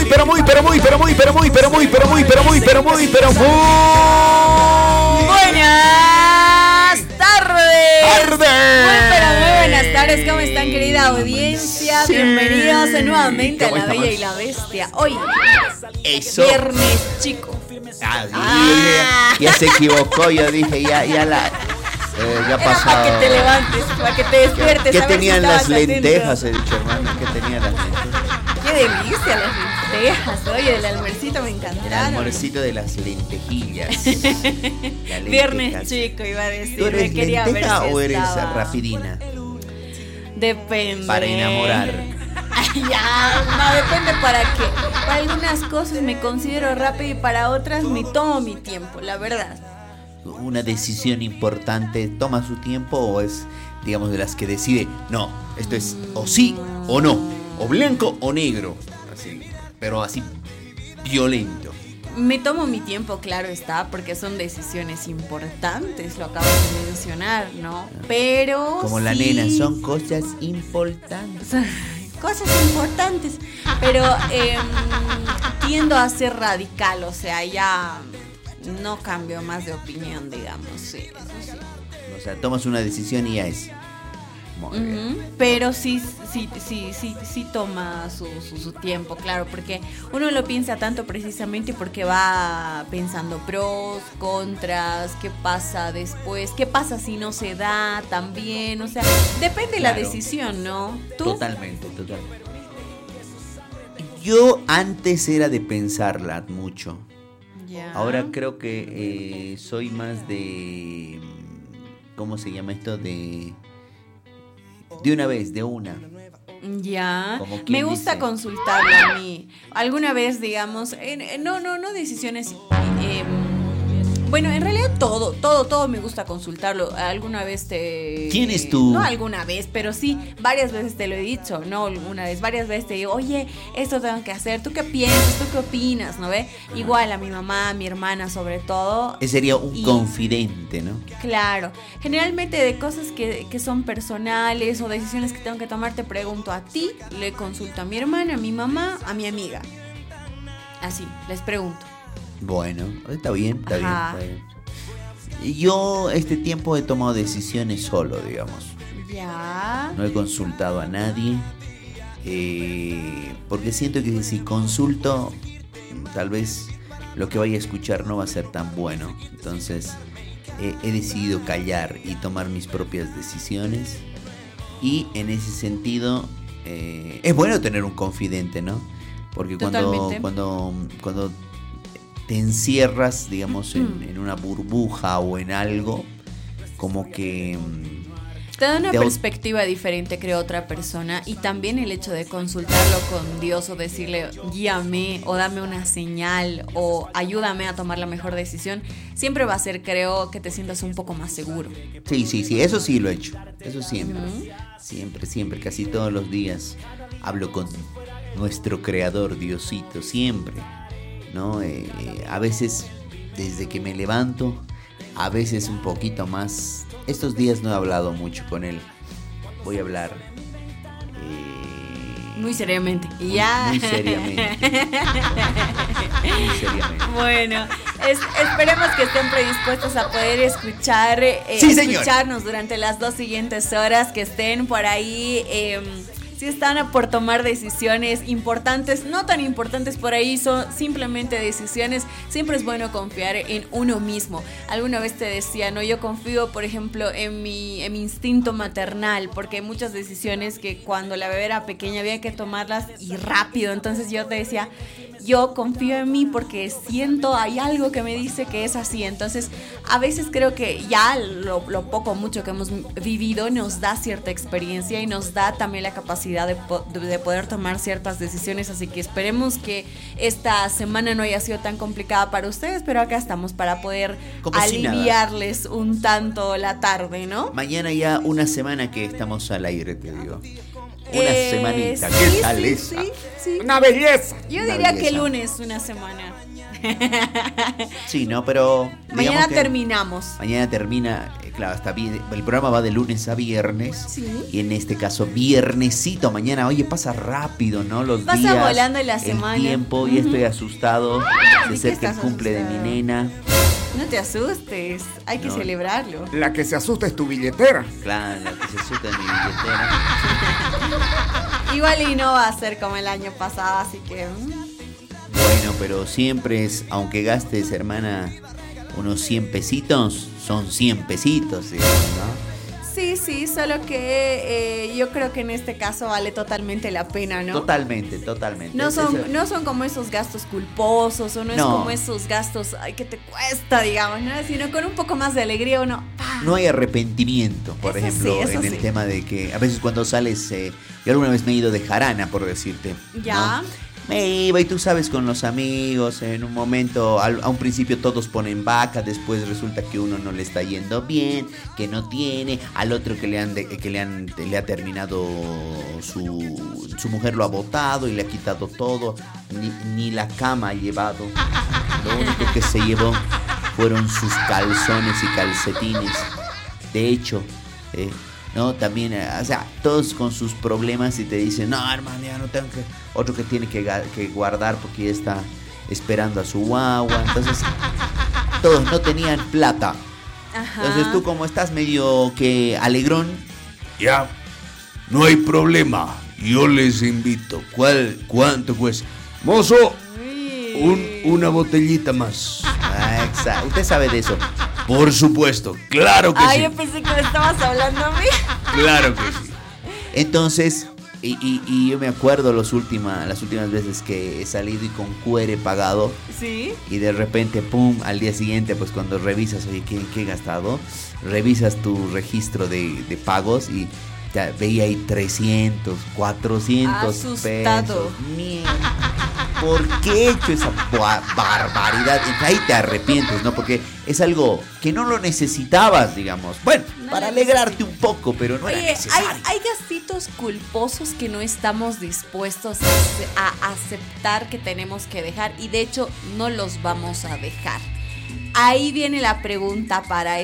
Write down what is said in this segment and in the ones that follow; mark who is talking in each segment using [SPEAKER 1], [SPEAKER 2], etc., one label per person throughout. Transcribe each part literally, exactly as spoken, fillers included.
[SPEAKER 1] pero muy, pero muy, pero muy, pero muy, pero muy, pero muy, pero muy, pero muy, pero muy.
[SPEAKER 2] Buenas tardes.
[SPEAKER 1] Tardes.
[SPEAKER 2] Muy, pero muy buenas tardes. ¿Cómo están, querida audiencia?
[SPEAKER 1] Sí.
[SPEAKER 2] Bienvenidos nuevamente a
[SPEAKER 1] ¿Cómo
[SPEAKER 2] La Bella
[SPEAKER 1] estamos?
[SPEAKER 2] y la Bestia. Hoy,
[SPEAKER 1] Eso.
[SPEAKER 2] viernes chico.
[SPEAKER 1] Ah,
[SPEAKER 2] Ah.
[SPEAKER 1] Ya, ya se equivocó, yo dije, ya, ya la. Eh, ya
[SPEAKER 2] Era
[SPEAKER 1] pasó.
[SPEAKER 2] para que te levantes, para que te despiertes.
[SPEAKER 1] ¿Qué
[SPEAKER 2] a ver si
[SPEAKER 1] tenían las
[SPEAKER 2] estabas atento.
[SPEAKER 1] lentejas? He dicho, hermano, ¿qué tenían las lentejas?
[SPEAKER 2] Qué delicia las lentejas. Oye, el almuercito me
[SPEAKER 1] El
[SPEAKER 2] encantaron.
[SPEAKER 1] almuercito de las lentejillas. La
[SPEAKER 2] Viernes
[SPEAKER 1] lentejas.
[SPEAKER 2] chico, iba a decir.
[SPEAKER 1] ¿Tú eres
[SPEAKER 2] me quería ver
[SPEAKER 1] lenteja
[SPEAKER 2] si
[SPEAKER 1] o eres
[SPEAKER 2] estaba.
[SPEAKER 1] rapidina?
[SPEAKER 2] Depende.
[SPEAKER 1] Para enamorar.
[SPEAKER 2] Ay, ya, no, depende para qué. Para algunas cosas me considero rápido y para otras me tomo mi tiempo, la verdad.
[SPEAKER 1] Una decisión importante toma su tiempo o es, digamos, de las que decide, no, esto es o sí o no, o blanco o negro, así, pero así violento.
[SPEAKER 2] Me tomo mi tiempo, claro está, porque son decisiones importantes, lo acabo de mencionar, ¿no? Pero
[SPEAKER 1] Como la
[SPEAKER 2] sí,
[SPEAKER 1] nena, son cosas importantes.
[SPEAKER 2] cosas importantes, pero eh, tiendo a ser radical, o sea, ya no cambio más de opinión, digamos, sí, eso sí.
[SPEAKER 1] O sea, tomas una decisión y ya es. Muy bien.
[SPEAKER 2] Ujú, pero sí, sí, sí, sí, sí toma su, su, su tiempo, claro, porque uno lo piensa tanto precisamente porque va pensando pros, contras, qué pasa después, qué pasa si no se da también, o sea, depende de la
[SPEAKER 1] Claro.
[SPEAKER 2] decisión, ¿no? ¿Tú?
[SPEAKER 1] Totalmente, totalmente. Yo antes era de pensarla mucho.
[SPEAKER 2] Ya.
[SPEAKER 1] Ahora creo que eh, soy más de... ¿Cómo se llama esto? De... De una vez, de una.
[SPEAKER 2] Ya,
[SPEAKER 1] Como quien
[SPEAKER 2] me gusta
[SPEAKER 1] dice.
[SPEAKER 2] consultarlo a mí. Alguna vez, digamos, en- en- no, no, no decisiones. eh, bueno, en realidad todo, todo, todo me gusta consultarlo. Alguna vez te.
[SPEAKER 1] ¿Quién es tú?
[SPEAKER 2] No alguna vez, pero sí, varias veces te lo he dicho, no una vez, varias veces te digo, oye, esto tengo que hacer, ¿tú qué piensas? ¿Tú qué opinas? ¿No ve? Igual a mi mamá, a mi hermana, sobre todo.
[SPEAKER 1] Ese sería un
[SPEAKER 2] Y-
[SPEAKER 1] confidente, ¿no?
[SPEAKER 2] Claro, generalmente de cosas que, que son personales o decisiones que tengo que tomar te pregunto a ti, le consulto a mi hermana, a mi mamá, a mi amiga. Así, les pregunto.
[SPEAKER 1] Bueno, está bien, está
[SPEAKER 2] Ajá.
[SPEAKER 1] bien, está bien. Yo este tiempo he tomado decisiones solo, digamos.
[SPEAKER 2] Ya.
[SPEAKER 1] No he consultado a nadie. eh, porque siento que si consulto, tal vez lo que vaya a escuchar no va a ser tan bueno. Entonces eh, he decidido callar y tomar mis propias decisiones. Y en ese sentido, eh, es bueno tener un confidente, ¿no? Porque cuando,
[SPEAKER 2] Totalmente.
[SPEAKER 1] cuando, cuando te encierras, digamos, en, en una burbuja o en algo, como que... mm,
[SPEAKER 2] Te da una
[SPEAKER 1] Te au-
[SPEAKER 2] perspectiva diferente, creo, otra persona. Y también el hecho de consultarlo con Dios o decirle, guíame o dame una señal o ayúdame a tomar la mejor decisión, siempre va a ser, creo, que te sientas un poco más seguro.
[SPEAKER 1] Sí, sí, sí, eso sí lo he hecho. Eso siempre.
[SPEAKER 2] Ujú.
[SPEAKER 1] Siempre, siempre, casi todos los días hablo con nuestro creador, Diosito, siempre. ¿No? Eh, a veces desde que me levanto, a veces un poquito más. Estos días no he hablado mucho con él. Voy a hablar. eh,
[SPEAKER 2] Muy seriamente. Y
[SPEAKER 1] muy-
[SPEAKER 2] ya.
[SPEAKER 1] Muy seriamente. Muy seriamente.
[SPEAKER 2] Bueno, es- esperemos que estén predispuestos a poder escuchar, eh,
[SPEAKER 1] Sí, señor.
[SPEAKER 2] escucharnos durante las dos siguientes horas, que estén por ahí. Eh, si están por tomar decisiones importantes, no tan importantes por ahí, son simplemente decisiones, siempre es bueno confiar en uno mismo. Alguna vez te decía, no, yo confío, por ejemplo, en mi, en mi instinto maternal, porque hay muchas decisiones que cuando la bebé era pequeña había que tomarlas y rápido. Entonces yo te decía, yo confío en mí porque siento, hay algo que me dice que es así. Entonces a veces creo que ya lo, lo poco o mucho que hemos vivido nos da cierta experiencia y nos da también la capacidad de, po- de poder tomar ciertas decisiones. Así que esperemos que esta semana no haya sido tan complicada para ustedes, pero acá estamos para poder
[SPEAKER 1] Como si nada.
[SPEAKER 2] aliviarles un tanto la tarde, ¿no?
[SPEAKER 1] Mañana ya una semana que estamos al aire, te digo. Una
[SPEAKER 2] Eh,
[SPEAKER 1] semanita,
[SPEAKER 2] sí,
[SPEAKER 1] ¿qué
[SPEAKER 2] sí,
[SPEAKER 1] tal
[SPEAKER 2] sí,
[SPEAKER 1] esa?
[SPEAKER 2] sí.
[SPEAKER 1] Una belleza.
[SPEAKER 2] Yo
[SPEAKER 1] Una
[SPEAKER 2] diría que
[SPEAKER 1] belleza.
[SPEAKER 2] lunes una semana.
[SPEAKER 1] Sí, no, pero digamos
[SPEAKER 2] Mañana
[SPEAKER 1] que
[SPEAKER 2] terminamos.
[SPEAKER 1] Mañana termina claro, hasta vi- el programa va de lunes a viernes.
[SPEAKER 2] Sí.
[SPEAKER 1] Y en este caso, viernesito, mañana. Oye, pasa rápido, ¿no? Los
[SPEAKER 2] Pasa
[SPEAKER 1] días.
[SPEAKER 2] volando la semana.
[SPEAKER 1] El tiempo, y estoy asustado. Se
[SPEAKER 2] ¿De qué
[SPEAKER 1] acerca el
[SPEAKER 2] estás
[SPEAKER 1] cumple de mi
[SPEAKER 2] asustado?
[SPEAKER 1] nena.
[SPEAKER 2] No te asustes, hay que
[SPEAKER 1] No.
[SPEAKER 2] celebrarlo.
[SPEAKER 3] La que se asusta es tu billetera.
[SPEAKER 1] Claro, la que se asusta en mi billetera.
[SPEAKER 2] Igual y no va a ser como el año pasado, así que... mm.
[SPEAKER 1] Bueno, pero siempre es, aunque gastes, hermana, unos cien pesitos, son cien pesitos, digamos, ¿no?
[SPEAKER 2] Sí, sí, solo que eh, yo creo que en este caso vale totalmente la pena, ¿no?
[SPEAKER 1] Totalmente, totalmente.
[SPEAKER 2] No son,
[SPEAKER 1] Eso-
[SPEAKER 2] no son como esos gastos culposos o no, es
[SPEAKER 1] No.
[SPEAKER 2] como esos gastos ay, que te cuesta, digamos, ¿no? Sino con un poco más de alegría uno... ¡pah!
[SPEAKER 1] No hay arrepentimiento, por
[SPEAKER 2] Eso
[SPEAKER 1] ejemplo,
[SPEAKER 2] sí, eso
[SPEAKER 1] en el
[SPEAKER 2] sí.
[SPEAKER 1] tema de que a veces cuando sales, eh, yo alguna vez me he ido de jarana, por decirte.
[SPEAKER 2] Ya.
[SPEAKER 1] ¿no? Me iba y tú sabes, con los amigos, en un momento, al- a un principio todos ponen vaca, después resulta que uno no le está yendo bien, que no tiene, al otro que le han de- que le han le ha terminado su su mujer lo ha botado y le ha quitado todo, ni, ni la cama ha llevado. Lo único que se llevó fueron sus calzones y calcetines. De hecho, eh, no, también, eh, o sea, todos con sus problemas y te dicen, no, hermano, ya no tengo que, otro que tiene que, ga- que guardar porque ya está esperando a su guagua. Entonces, todos no tenían plata.
[SPEAKER 2] Ajá.
[SPEAKER 1] Entonces tú, como estás medio que alegrón,
[SPEAKER 4] Ya, no hay problema. Yo les invito. ¿Cuál, cuánto cuesta? Mozo,
[SPEAKER 2] Uy.
[SPEAKER 4] un, una botellita más.
[SPEAKER 1] ah, exa- usted sabe de eso.
[SPEAKER 4] Por supuesto, claro que
[SPEAKER 2] Ay,
[SPEAKER 4] sí.
[SPEAKER 2] yo pensé que me estabas hablando a mí.
[SPEAKER 4] Claro que sí.
[SPEAKER 1] Entonces, y, y- y yo me acuerdo los última, las últimas veces que he salido y con cuere pagado.
[SPEAKER 2] Sí.
[SPEAKER 1] Y de repente, pum, al día siguiente, pues cuando revisas, oye, ¿qué, qué he gastado? Revisas tu registro de, de pagos y ya veía ahí trescientos, cuatrocientos
[SPEAKER 2] Asustado.
[SPEAKER 1] pesos. Mierda, ¿por qué he hecho esa ba- barbaridad? Y ahí te arrepientes, ¿no? Porque es algo que no lo necesitabas, digamos. Bueno,
[SPEAKER 2] No
[SPEAKER 1] para
[SPEAKER 2] lo
[SPEAKER 1] alegrarte un poco, pero no era
[SPEAKER 2] Oye, hay,
[SPEAKER 1] necesario.
[SPEAKER 2] hay gastitos culposos que no estamos dispuestos a, ace- a aceptar que tenemos que dejar y de hecho no los vamos a dejar. Ahí viene la pregunta para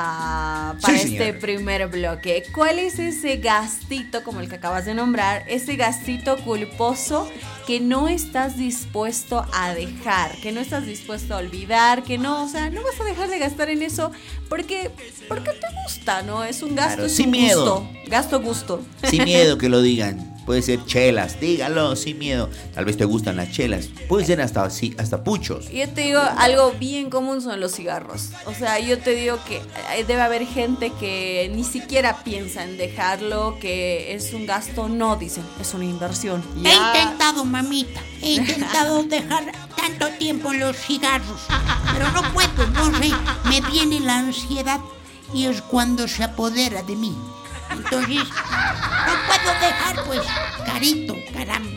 [SPEAKER 2] esta para
[SPEAKER 1] Sí,
[SPEAKER 2] este
[SPEAKER 1] señora.
[SPEAKER 2] primer bloque. ¿Cuál es ese gastito, como el que acabas de nombrar, ese gastito culposo que no estás dispuesto a dejar, que no estás dispuesto a olvidar, que no, o sea, no vas a dejar de gastar en eso porque porque te gusta, ¿no? Es un gasto,
[SPEAKER 1] Claro,
[SPEAKER 2] es
[SPEAKER 1] sin
[SPEAKER 2] un
[SPEAKER 1] miedo.
[SPEAKER 2] gusto, gasto gusto.
[SPEAKER 1] Sin miedo que lo digan. Puede ser chelas, dígalo, sin miedo. Tal vez te gustan las chelas. Puede ser hasta, sí, hasta puchos.
[SPEAKER 2] Yo te digo, algo bien común son los cigarros. O sea, yo te digo que eh, debe haber gente que ni siquiera piensa en dejarlo, que es un gasto, no, dicen, es una inversión.
[SPEAKER 5] He
[SPEAKER 2] Ya.
[SPEAKER 5] intentado, mamita, he intentado dejar tanto tiempo los cigarros, pero no puedo, no sé, me viene la ansiedad y es cuando se apodera de mí. Entonces, no puedo dejar, pues, carito, caramba.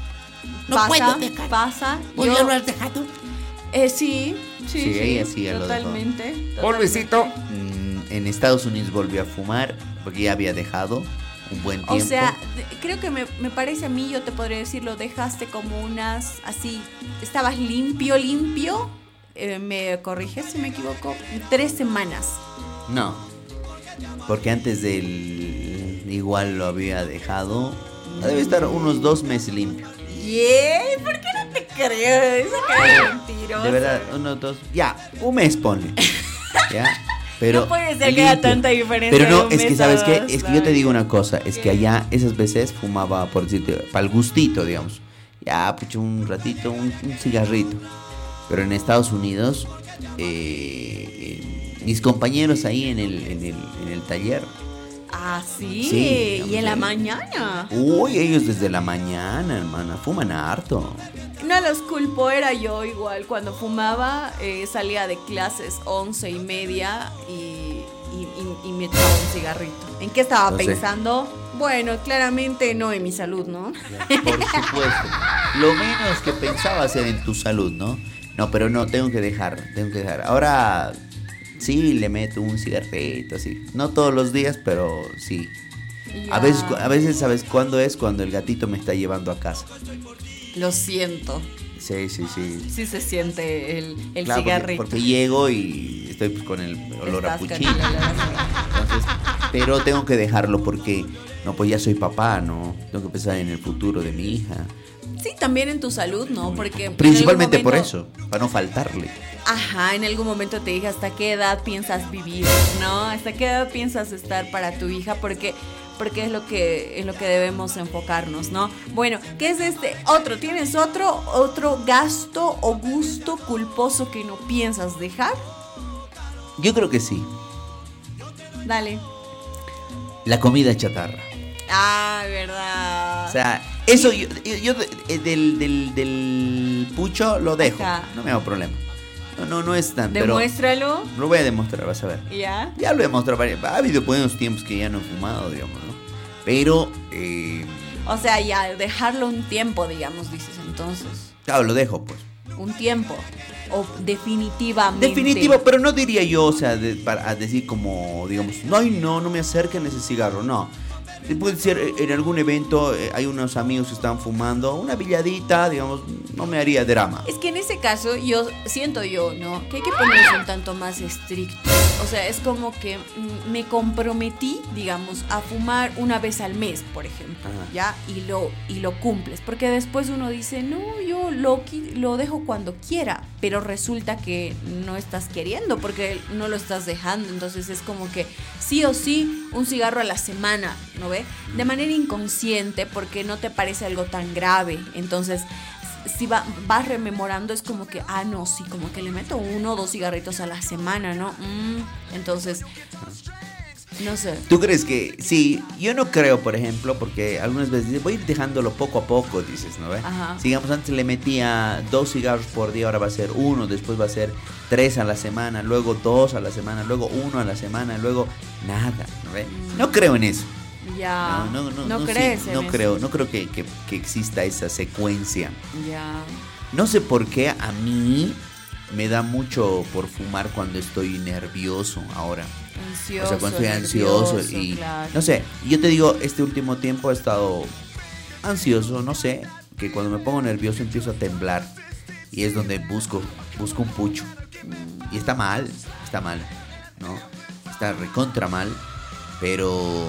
[SPEAKER 5] No
[SPEAKER 2] pasa,
[SPEAKER 5] puedo dejar.
[SPEAKER 2] pasa.
[SPEAKER 5] ¿Vos
[SPEAKER 2] Yo-
[SPEAKER 5] ya lo has dejado?
[SPEAKER 2] eh, sí, sí,
[SPEAKER 1] Sí,
[SPEAKER 2] sí,
[SPEAKER 1] ella sí ya lo dejó.
[SPEAKER 2] totalmente.
[SPEAKER 3] Por Luisito.
[SPEAKER 1] Mm, en Estados Unidos volvió a fumar porque ya había dejado un buen
[SPEAKER 2] O
[SPEAKER 1] tiempo.
[SPEAKER 2] sea, de- creo que me, me parece a mí, yo te podría decir, lo dejaste como unas, así, estabas limpio, limpio, eh, me corriges si me equivoco, tres semanas.
[SPEAKER 1] No. Porque antes del igual lo había dejado. Debe estar unos dos meses limpio.
[SPEAKER 2] Yeah, ¿por qué no te creo? Esa cara de mentiroso.
[SPEAKER 1] De verdad, unos dos. Ya, un mes ponle. ¿Ya? Pero
[SPEAKER 2] No puede ser que haya
[SPEAKER 1] limpio.
[SPEAKER 2] tanta diferencia
[SPEAKER 1] Pero
[SPEAKER 2] de
[SPEAKER 1] no,
[SPEAKER 2] un
[SPEAKER 1] es que
[SPEAKER 2] mes
[SPEAKER 1] sabes
[SPEAKER 2] a
[SPEAKER 1] qué,
[SPEAKER 2] dos,
[SPEAKER 1] es que yo te
[SPEAKER 2] ay.
[SPEAKER 1] digo una cosa, es que
[SPEAKER 2] ¿Qué?
[SPEAKER 1] allá esas veces fumaba, por decirte, para el gustito, digamos. Ya, pucho, un ratito, un, un cigarrito. Pero en Estados Unidos, eh, eh, mis compañeros ahí en el, en el, en el taller,
[SPEAKER 2] Ah, sí,
[SPEAKER 1] Sí,
[SPEAKER 2] y en la
[SPEAKER 1] sí.
[SPEAKER 2] mañana.
[SPEAKER 1] uy, ellos desde la mañana, hermana, fuman harto.
[SPEAKER 2] No los culpo, era yo igual. Cuando fumaba, eh, salía de clases once y media y, y, y- y me echaba un cigarrito. ¿En qué estaba
[SPEAKER 1] Lo sé.
[SPEAKER 2] pensando? Bueno, claramente no en mi salud, ¿no?
[SPEAKER 1] Por supuesto. Lo menos que pensaba hacer en tu salud, ¿no? No, pero no, tengo que dejar, tengo que dejar. Ahora sí le meto un cigarrito, así. No todos los días, pero sí. A
[SPEAKER 2] Ya.
[SPEAKER 1] veces, a veces, ¿sabes cuándo es? Cuando el gatito me está llevando a casa.
[SPEAKER 2] Lo siento.
[SPEAKER 1] Sí, sí, sí.
[SPEAKER 2] Sí se siente el, el
[SPEAKER 1] Claro, porque,
[SPEAKER 2] cigarrito.
[SPEAKER 1] porque llego y estoy pues, con el olor
[SPEAKER 2] Estás
[SPEAKER 1] a
[SPEAKER 2] con
[SPEAKER 1] puchito.
[SPEAKER 2] el olor a-
[SPEAKER 1] Entonces, pero tengo que dejarlo porque, no, pues ya soy papá, ¿no? Tengo que pensar en el futuro de mi hija.
[SPEAKER 2] Sí, también en tu salud, ¿no? Porque en
[SPEAKER 1] Principalmente
[SPEAKER 2] algún
[SPEAKER 1] por
[SPEAKER 2] momento-
[SPEAKER 1] eso, para no faltarle.
[SPEAKER 2] Ajá, en algún momento te dije hasta qué edad piensas vivir, ¿no? Hasta qué edad piensas estar para tu hija, porque porque es lo que es lo que debemos enfocarnos, ¿no? Bueno, ¿qué es este otro? ¿Tienes otro otro gasto o gusto culposo que no piensas dejar?
[SPEAKER 1] Yo creo que sí.
[SPEAKER 2] Dale.
[SPEAKER 1] La comida chatarra.
[SPEAKER 2] Ah, verdad.
[SPEAKER 1] O sea, eso yo, yo- yo de- eh, del, del, del pucho lo dejo.
[SPEAKER 2] Ajá.
[SPEAKER 1] No me hago problema. No, no, no es tan. Pero
[SPEAKER 2] Demuéstralo.
[SPEAKER 1] lo voy a demostrar, vas a ver.
[SPEAKER 2] ¿Ya?
[SPEAKER 1] Ya lo he demostrado varias. Ha habido buenos tiempos que ya no he fumado, digamos, ¿no? Pero, eh,
[SPEAKER 2] O sea, ya dejarlo un tiempo, digamos, dices entonces.
[SPEAKER 1] claro, lo dejo, pues.
[SPEAKER 2] Un tiempo. O definitivamente.
[SPEAKER 1] Definitivo, pero no diría yo, o sea, de- para a decir como, digamos, no, ay, no, no me acerquen ese cigarro, no. Puede ser eh, en algún evento, eh, hay unos amigos que están fumando, una billadita, digamos, no me haría drama.
[SPEAKER 2] Es que en ese caso yo siento yo, ¿no? Que hay que ponerse un tanto más estricto. O sea, es como que mm, me comprometí, digamos, a fumar una vez al mes, por ejemplo,
[SPEAKER 1] Ajá.
[SPEAKER 2] ¿ya? Y lo, y lo cumples. Porque después uno dice, no, yo lo, qui- lo dejo cuando quiera, pero resulta que no estás queriendo porque no lo estás dejando. Entonces es como que sí o sí un cigarro a la semana, ¿no ve? De manera inconsciente porque no te parece algo tan grave. Entonces si va, vas rememorando es como que, ah, no, sí, como que le meto uno o dos cigarritos a la semana, ¿no? Mm, entonces, no sé.
[SPEAKER 1] ¿Tú crees que sí? Yo no creo, por ejemplo, porque algunas veces dices, voy a ir dejándolo poco a poco, dices, ¿no ves?
[SPEAKER 2] Ajá.
[SPEAKER 1] Sigamos, antes le metía dos cigarros por día, ahora va a ser uno, después va a ser tres a la semana, luego dos a la semana, luego uno a la semana, luego nada, ¿no ves? No creo en eso.
[SPEAKER 2] Ya.
[SPEAKER 1] No, no, no, no,
[SPEAKER 2] crees
[SPEAKER 1] sí,
[SPEAKER 2] en
[SPEAKER 1] no
[SPEAKER 2] eso?
[SPEAKER 1] creo, no creo que, que- que exista esa secuencia.
[SPEAKER 2] Ya.
[SPEAKER 1] No sé por qué a mí me da mucho por fumar cuando estoy nervioso ahora.
[SPEAKER 2] Ansioso.
[SPEAKER 1] O sea, cuando estoy ansioso
[SPEAKER 2] nervioso,
[SPEAKER 1] y
[SPEAKER 2] claro.
[SPEAKER 1] no sé, yo te digo, este último tiempo he estado ansioso, no sé, que cuando me pongo nervioso empiezo a temblar y es donde busco, busco un pucho. Y está mal, está mal, ¿no? Está recontra mal, pero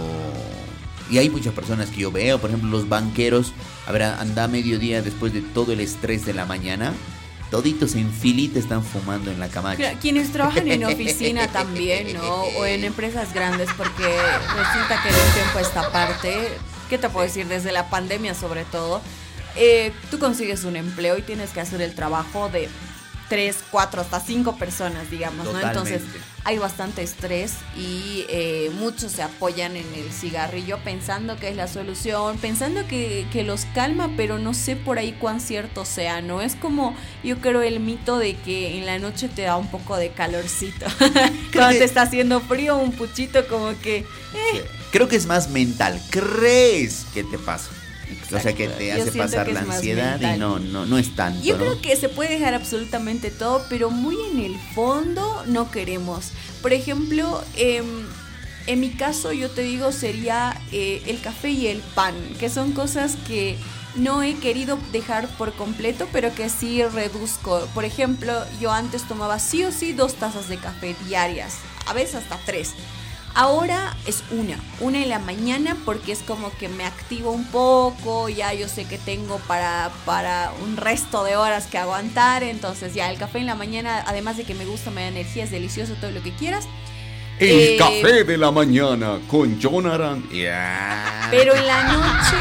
[SPEAKER 1] y hay muchas personas que yo veo, por ejemplo, los banqueros, a ver, anda a mediodía después de todo el estrés de la mañana, toditos en filita están fumando en la camacha.
[SPEAKER 2] Claro, quienes trabajan en oficina también, ¿no? O en empresas grandes, porque resulta que de un tiempo a esta parte, ¿qué te puedo decir? Desde la pandemia sobre todo, eh, tú consigues un empleo y tienes que hacer el trabajo de tres, cuatro, hasta cinco personas, digamos, ¿no?
[SPEAKER 1] Totalmente.
[SPEAKER 2] Entonces hay bastante estrés y eh, muchos se apoyan en el cigarrillo pensando que es la solución, pensando que, que los calma, pero no sé por ahí cuán cierto sea, ¿no? Es como, yo creo, el mito de que en la noche te da un poco de calorcito. Cuando
[SPEAKER 1] que-
[SPEAKER 2] te está haciendo frío, un puchito como que... eh,
[SPEAKER 1] Creo que es más mental. ¿Crees que te pasa? O sea, que te
[SPEAKER 2] Yo
[SPEAKER 1] hace
[SPEAKER 2] siento
[SPEAKER 1] pasar
[SPEAKER 2] que
[SPEAKER 1] la
[SPEAKER 2] es más
[SPEAKER 1] ansiedad y
[SPEAKER 2] mental.
[SPEAKER 1] no, no, no es tanto,
[SPEAKER 2] Yo
[SPEAKER 1] ¿no?
[SPEAKER 2] creo que se puede dejar absolutamente todo, pero muy en el fondo no queremos. Por ejemplo, eh, en mi caso yo te digo sería eh, el café y el pan, que son cosas que no he querido dejar por completo, pero que sí reduzco. Por ejemplo, yo antes tomaba sí o sí dos tazas de café diarias, a veces hasta tres. Ahora es una, una en la mañana porque es como que me activo un poco, ya yo sé que tengo para, para un resto de horas que aguantar, entonces ya el café en la mañana, además de que me gusta, me da energía, es delicioso, todo lo que quieras.
[SPEAKER 3] El
[SPEAKER 2] Eh,
[SPEAKER 3] café de la mañana con John Aranda.
[SPEAKER 2] Pero en la noche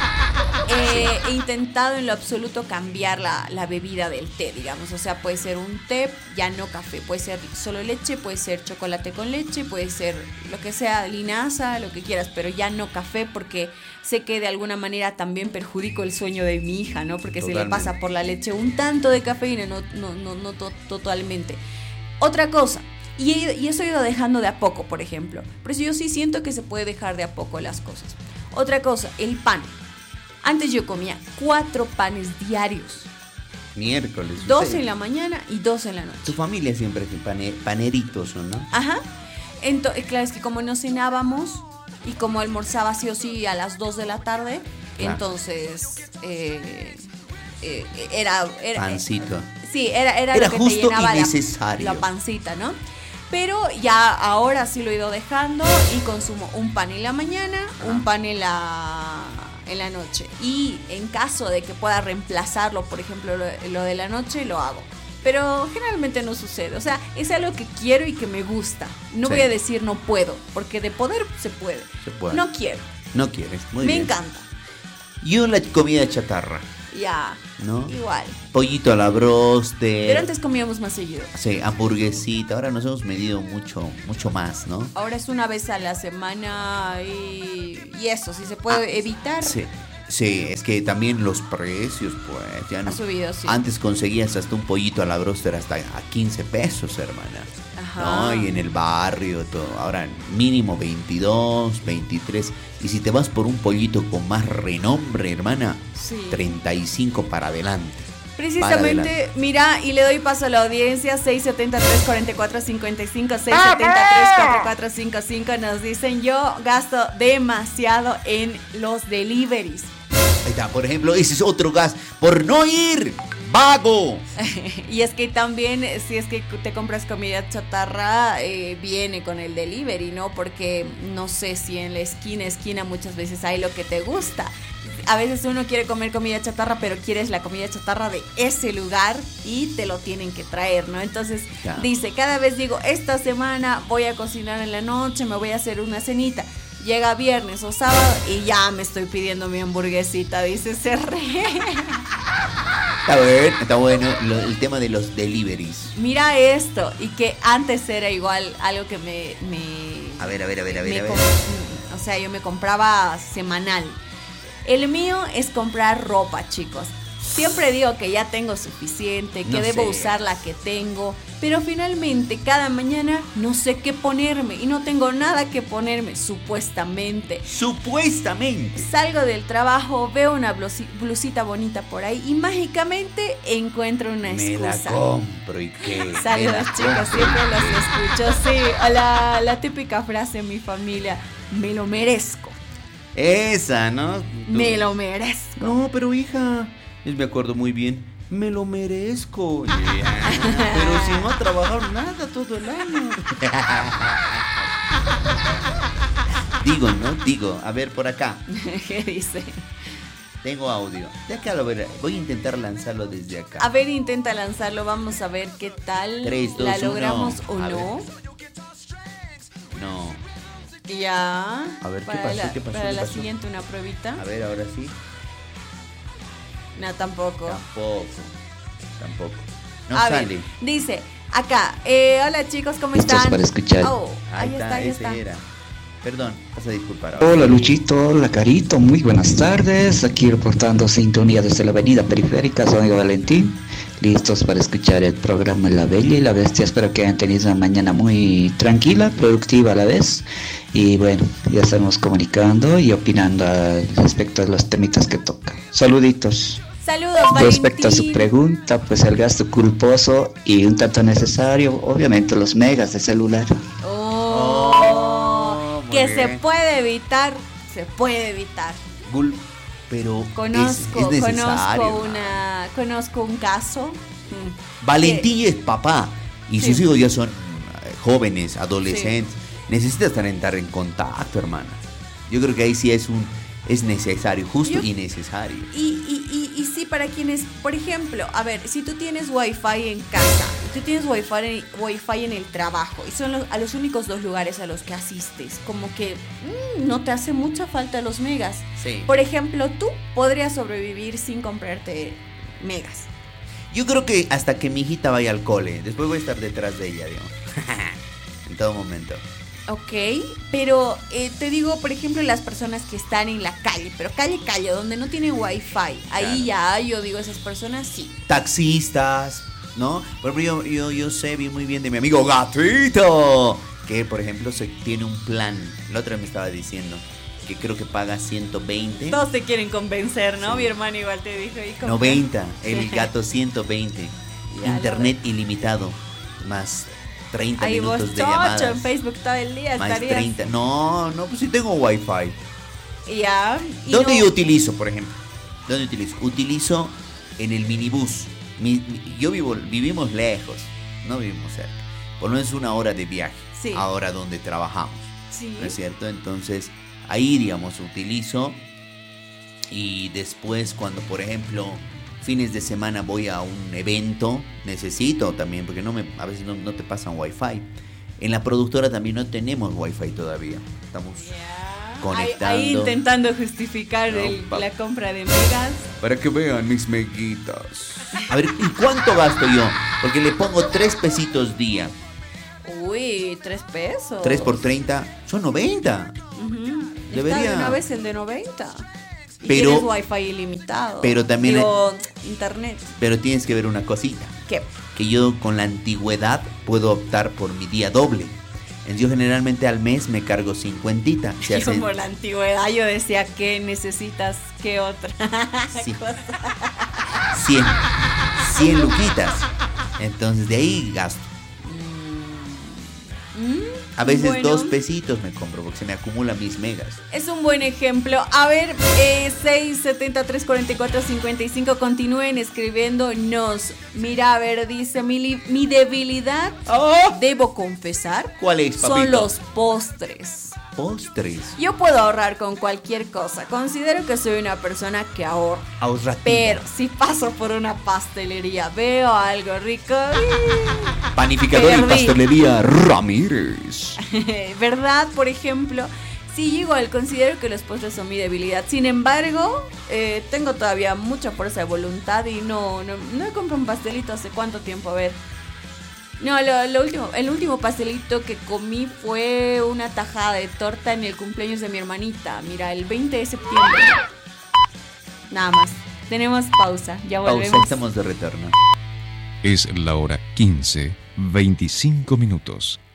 [SPEAKER 2] eh, he intentado en lo absoluto cambiar la, la bebida del té, digamos. O sea, puede ser un té, ya no café. Puede ser solo leche, puede ser chocolate con leche, puede ser lo que sea, linaza, lo que quieras, pero ya no café porque sé que de alguna manera también perjudico el sueño de mi hija, ¿no? Porque se le
[SPEAKER 1] Totalmente.
[SPEAKER 2] pasa por la leche un tanto de cafeína, no, no, no, no to- totalmente. Otra cosa, y, he- y eso he ido dejando de a poco, por ejemplo. Pero yo sí siento que se puede dejar de a poco las cosas. Otra cosa, el pan. Antes yo comía cuatro panes diarios.
[SPEAKER 1] Miércoles.
[SPEAKER 2] Dos
[SPEAKER 1] usted-
[SPEAKER 2] en la mañana y dos en la noche.
[SPEAKER 1] Tu familia siempre que pane- paneritos son, ¿no?
[SPEAKER 2] Ajá. Entonces, claro, es que como no cenábamos y como almorzaba sí o sí a las dos de la tarde,
[SPEAKER 1] Claro.
[SPEAKER 2] entonces eh, eh, era, era...
[SPEAKER 1] Pancito.
[SPEAKER 2] Sí, era, era,
[SPEAKER 1] Era
[SPEAKER 2] lo que te
[SPEAKER 1] justo
[SPEAKER 2] llenaba
[SPEAKER 1] y
[SPEAKER 2] la-
[SPEAKER 1] necesario.
[SPEAKER 2] La, pancita, ¿no? Pero ya ahora sí lo he ido dejando y consumo un pan en la mañana, un pan en la, en la noche. Y en caso de que pueda reemplazarlo, por ejemplo, lo, lo de la noche, lo hago. Pero generalmente no sucede. O sea, es algo que quiero y que me gusta. No
[SPEAKER 1] Sí.
[SPEAKER 2] voy a decir no puedo, porque de poder se puede.
[SPEAKER 1] Se puede.
[SPEAKER 2] No quiero.
[SPEAKER 1] No quieres, muy
[SPEAKER 2] me
[SPEAKER 1] bien.
[SPEAKER 2] encanta.
[SPEAKER 1] Yo la comida chatarra,
[SPEAKER 2] Ya.
[SPEAKER 1] ¿no?
[SPEAKER 2] Igual.
[SPEAKER 1] Pollito a la broster.
[SPEAKER 2] Pero antes comíamos más seguido.
[SPEAKER 1] Sí, hamburguesita. Ahora nos hemos medido mucho, mucho más, ¿no?
[SPEAKER 2] Ahora es una vez a la semana y, y eso, si se puede evitar.
[SPEAKER 1] Sí. Sí, es que también los precios, pues, ya no.
[SPEAKER 2] Ha subido, sí.
[SPEAKER 1] Antes conseguías hasta un pollito a la broster hasta a quince pesos, hermana.
[SPEAKER 2] Ajá.
[SPEAKER 1] ¿No? Y en el barrio, todo. Ahora mínimo veintidós, veintitrés. Y si te vas por un pollito con más renombre, hermana,
[SPEAKER 2] Sí.
[SPEAKER 1] treinta y cinco para adelante. Para
[SPEAKER 2] Precisamente,
[SPEAKER 1] adelante.
[SPEAKER 2] mira, y le doy paso a la audiencia, seis siete tres, cuatro cuatro cinco cinco, seis siete tres, cuatro cuatro cinco cinco, nos dicen, yo gasto demasiado en los deliveries.
[SPEAKER 1] Ahí está, por ejemplo, ese es otro gas. Por no ir, vago.
[SPEAKER 2] Y es que también, si es que te compras comida chatarra, eh, viene con el delivery, ¿no? Porque no sé si en la esquina, esquina muchas veces hay lo que te gusta. A veces uno quiere comer comida chatarra, pero quieres la comida chatarra de ese lugar y te lo tienen que traer, ¿no? Entonces,
[SPEAKER 1] Ya.
[SPEAKER 2] dice, cada vez digo, esta semana voy a cocinar en la noche, me voy a hacer una cenita. Llega viernes o sábado y ya me estoy pidiendo mi hamburguesita, dice, se ríe.
[SPEAKER 1] Está bueno, está bueno lo- el tema de los deliveries.
[SPEAKER 2] Mira esto, y que antes era igual algo que me... me
[SPEAKER 1] A ver, a ver, a ver, a ver,
[SPEAKER 2] me
[SPEAKER 1] a ver.
[SPEAKER 2] com- O sea, yo me compraba semanal. El mío es comprar ropa, chicos. Siempre digo que ya tengo suficiente, que
[SPEAKER 1] No
[SPEAKER 2] debo
[SPEAKER 1] sé.
[SPEAKER 2] usar la que tengo, pero finalmente cada mañana no sé qué ponerme y no tengo nada que ponerme, supuestamente.
[SPEAKER 1] Supuestamente.
[SPEAKER 2] Salgo del trabajo, veo una blusi- blusita bonita por ahí y mágicamente encuentro una
[SPEAKER 1] Me la
[SPEAKER 2] excusa.
[SPEAKER 1] compro y qué. Me
[SPEAKER 2] Saludos,
[SPEAKER 1] la
[SPEAKER 2] chicos,
[SPEAKER 1] compro.
[SPEAKER 2] siempre los escucho. Sí, a la, la típica frase en mi familia, me lo merezco,
[SPEAKER 1] Esa, ¿no? Tú-
[SPEAKER 2] me lo merezco.
[SPEAKER 1] No, pero hija, es- me acuerdo muy bien. Me lo merezco. Ya, pero si no ha trabajado nada todo el año. Digo, ¿no? Digo, a ver por acá.
[SPEAKER 2] ¿Qué dice?
[SPEAKER 1] Tengo audio. De acá lo veré. Voy a intentar lanzarlo desde acá.
[SPEAKER 2] A ver, intenta lanzarlo, vamos a ver qué tal.
[SPEAKER 1] Tres, dos,
[SPEAKER 2] ¿La
[SPEAKER 1] uno.
[SPEAKER 2] logramos o
[SPEAKER 1] A
[SPEAKER 2] no?
[SPEAKER 1] No.
[SPEAKER 2] Ya.
[SPEAKER 1] A ver, ¿qué
[SPEAKER 2] para
[SPEAKER 1] pasó?
[SPEAKER 2] la,
[SPEAKER 1] ¿Qué pasó?
[SPEAKER 2] Para
[SPEAKER 1] ¿Qué
[SPEAKER 2] la
[SPEAKER 1] pasó?
[SPEAKER 2] siguiente una pruebita.
[SPEAKER 1] A ver, ahora sí.
[SPEAKER 2] No, tampoco.
[SPEAKER 1] Tampoco. Tampoco. No
[SPEAKER 2] a
[SPEAKER 1] sale.
[SPEAKER 2] ver, dice, acá, eh, hola chicos, ¿cómo
[SPEAKER 6] Listos
[SPEAKER 2] están?
[SPEAKER 6] para escuchar.
[SPEAKER 2] Oh, ahí,
[SPEAKER 1] Ahí
[SPEAKER 2] está,
[SPEAKER 1] está,
[SPEAKER 2] ahí
[SPEAKER 1] ese
[SPEAKER 2] está.
[SPEAKER 1] era. Perdón, vas a disculpar ahora.
[SPEAKER 6] Hola Luchito, hola Carito, muy buenas tardes. Aquí reportando sintonía desde la avenida periférica, soy Valentín. Listos para escuchar el programa La Bella y la Bestia. Espero que hayan tenido una mañana muy tranquila, productiva a la vez. Y bueno, ya estamos comunicando y opinando al respecto de los temitas que tocan. Saluditos.
[SPEAKER 2] Saludos, Valentín.
[SPEAKER 6] Respecto a su pregunta, pues el gasto culposo y un tanto necesario, obviamente los megas de celular.
[SPEAKER 2] Oh,
[SPEAKER 1] Oh, muy
[SPEAKER 2] que
[SPEAKER 1] bien.
[SPEAKER 2] se puede evitar, se puede evitar.
[SPEAKER 1] Gul, pero
[SPEAKER 2] Conozco,
[SPEAKER 1] es, es necesario.
[SPEAKER 2] conozco
[SPEAKER 1] ¿no?
[SPEAKER 2] una, conozco un caso. mm,
[SPEAKER 1] Valentín es papá y
[SPEAKER 2] Sí.
[SPEAKER 1] sus hijos ya son eh, jóvenes, adolescentes. Necesita estar en, estar en contacto, hermana. Yo creo que ahí sí es un es necesario, justo
[SPEAKER 2] Yo-
[SPEAKER 1] y necesario.
[SPEAKER 2] Y, y, y, y sí, para quienes, por ejemplo, a ver, si tú tienes wifi en casa, tú tienes wifi en, wifi en el trabajo y son los, a los únicos dos lugares a los que asistes, como que mm, no te hace mucha falta los megas.
[SPEAKER 1] Sí.
[SPEAKER 2] Por ejemplo, tú podrías sobrevivir sin comprarte megas.
[SPEAKER 1] Yo creo que hasta que mi hijita vaya al cole, después voy a estar detrás de ella, digamos. En todo momento.
[SPEAKER 2] Ok, pero eh, te digo, por ejemplo, las personas que están en la calle, pero calle, calle, donde no tienen wifi, ahí ya, yo digo, esas personas sí.
[SPEAKER 1] Taxistas, ¿no? Por ejemplo, yo, yo, yo sé bien muy bien de mi amigo Gatito, que por ejemplo se tiene un plan. La otra me estaba diciendo que creo que paga ciento veinte.
[SPEAKER 2] Todos te quieren convencer, ¿no?
[SPEAKER 1] Sí.
[SPEAKER 2] Mi hermano igual te dijo. ¿y cómo?
[SPEAKER 1] noventa, el gato ciento veinte.
[SPEAKER 2] Ya,
[SPEAKER 1] Internet ilimitado, más treinta
[SPEAKER 2] Ahí vos,
[SPEAKER 1] minutos de
[SPEAKER 2] chocho,
[SPEAKER 1] llamadas.
[SPEAKER 2] en Facebook todo el día
[SPEAKER 1] Más
[SPEAKER 2] estarías.
[SPEAKER 1] treinta. No, no, pues sí tengo wifi.
[SPEAKER 2] Ya. y
[SPEAKER 1] ¿Dónde
[SPEAKER 2] no-
[SPEAKER 1] yo utilizo, por ejemplo? ¿Dónde utilizo? Utilizo en el minibús. Mi- mi- yo vivo, vivimos lejos, no vivimos cerca. por lo menos una hora de viaje,
[SPEAKER 2] Sí.
[SPEAKER 1] ahora donde trabajamos,
[SPEAKER 2] Sí.
[SPEAKER 1] ¿no es cierto? Entonces ahí, digamos, utilizo, y después cuando, por ejemplo, fines de semana voy a un evento, necesito también, porque no me, a veces no, no te pasan wifi. En la productora también no tenemos wifi todavía, estamos
[SPEAKER 2] Ahí,
[SPEAKER 1] conectando.
[SPEAKER 2] ahí intentando justificar
[SPEAKER 1] No,
[SPEAKER 2] el-
[SPEAKER 1] pa-
[SPEAKER 2] la compra de megas.
[SPEAKER 3] Para que vean mis meguitas.
[SPEAKER 1] A ver, ¿y cuánto gasto yo? Porque le pongo tres pesitos día.
[SPEAKER 2] Uy, tres pesos.
[SPEAKER 1] tres por treinta, son noventa.
[SPEAKER 2] Ujú.
[SPEAKER 1] Debería-
[SPEAKER 2] Está de una vez el de noventa. Y
[SPEAKER 1] Pero-
[SPEAKER 2] tienes wifi ilimitado.
[SPEAKER 1] pero también
[SPEAKER 2] Digo, internet.
[SPEAKER 1] Pero tienes que ver una cosita.
[SPEAKER 2] ¿Qué?
[SPEAKER 1] Que yo con la antigüedad puedo optar por mi día doble. Entonces yo generalmente al mes me cargo cincuentita. Se
[SPEAKER 2] Yo
[SPEAKER 1] hace
[SPEAKER 2] por la antigüedad yo decía que necesitas que otra
[SPEAKER 1] Sí.
[SPEAKER 2] cosa.
[SPEAKER 1] cien, cien luquitas. Entonces de ahí gasto.
[SPEAKER 2] Mm,
[SPEAKER 1] A veces
[SPEAKER 2] bueno,
[SPEAKER 1] dos pesitos me compro porque se me acumulan mis megas.
[SPEAKER 2] Es un buen ejemplo. A ver, eh, seis setenta, tres cuarenta y cuatro, cincuenta y cinco. Continúen escribiéndonos. Mira, a ver, dice mi, li- mi debilidad, debo confesar,
[SPEAKER 1] ¿Cuál es, papito?
[SPEAKER 2] son los postres.
[SPEAKER 1] Postres.
[SPEAKER 2] Yo puedo ahorrar con cualquier cosa. Considero que soy una persona que ahorra.
[SPEAKER 1] Ahorrativa.
[SPEAKER 2] Pero si paso por una pastelería, veo algo rico.
[SPEAKER 3] Panificador y
[SPEAKER 2] Perdí.
[SPEAKER 3] pastelería Ramírez.
[SPEAKER 2] ¿Verdad? Por ejemplo, sí, yo igual considero que los postres son mi debilidad. Sin embargo, eh, tengo todavía mucha fuerza de voluntad y no, no, no he comprado un pastelito hace cuánto tiempo. A ver. No, lo, lo último, el último pastelito que comí fue una tajada de torta en el cumpleaños de mi hermanita. Mira, el veinte de septiembre. Nada más. Tenemos pausa. Ya
[SPEAKER 1] Pausa,
[SPEAKER 2] volvemos.
[SPEAKER 1] estamos de retorno.
[SPEAKER 7] Es la hora quince, veinticinco minutos.